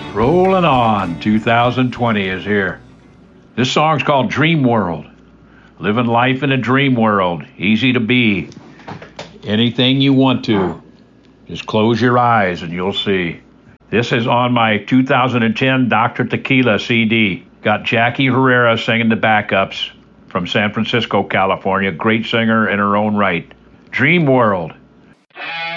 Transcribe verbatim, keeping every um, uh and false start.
Rolling on, two thousand twenty is here. This song's called Dream World. Living life in a dream world, easy to be. Anything you want to. Just close your eyes and you'll see. This is on my two thousand ten Doctor Tequila C D. Got Jackie Herrera singing the backups from San Francisco, California. Great singer in her own right. Dream World.